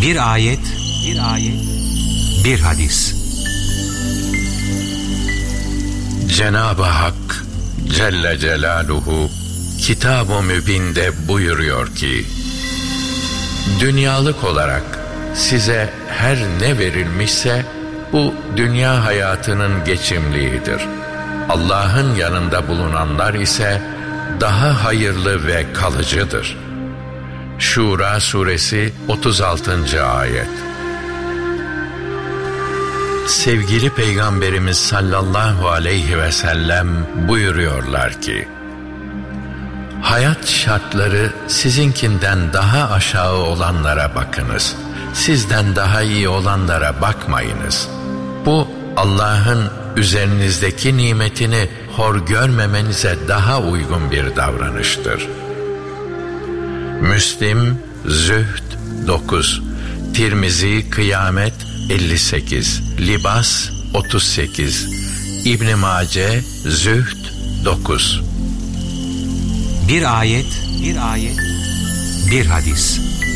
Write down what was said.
Bir ayet, bir hadis. Cenab-ı Hak Celle Celaluhu Kitab-ı Mübin'de buyuruyor ki: dünyalık olarak size her ne verilmişse bu dünya hayatının geçimliğidir. Allah'ın yanında bulunanlar ise daha hayırlı ve kalıcıdır. Şura suresi 36. ayet. Sevgili Peygamberimiz sallallahu aleyhi ve sellem buyuruyorlar ki: hayat şartları sizinkinden daha aşağı olanlara bakınız. Sizden daha iyi olanlara bakmayınız. Bu Allah'ın üzerinizdeki nimetini hor görmemenize daha uygun bir davranıştır. Müslim Zühd 9, Tirmizi Kıyamet 58, Libas 38, İbn Mace Zühd 9. Bir ayet, bir hadis.